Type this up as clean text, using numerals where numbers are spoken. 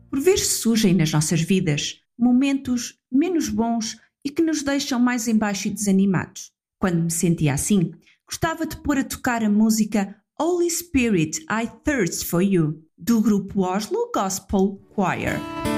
Por vezes surgem nas nossas vidas momentos menos bons e que nos deixam mais em baixo e desanimados. Quando me sentia assim, gostava de pôr a tocar a música Holy Spirit, I Thirst for You, do grupo Oslo Gospel Choir.